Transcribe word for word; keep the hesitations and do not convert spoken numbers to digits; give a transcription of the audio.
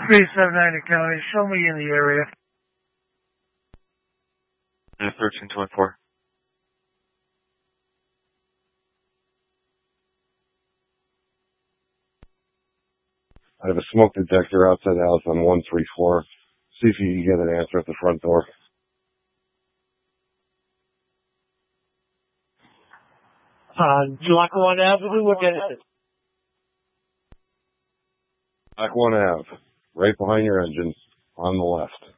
three seven nine County, show me in the area. And thirteen twenty-four. I have a smoke detector outside the house on one three four. See if you can get an answer at the front door. On Lackawanna Avenue, what is it? Lackawanna Ave, right behind your engine, on the left.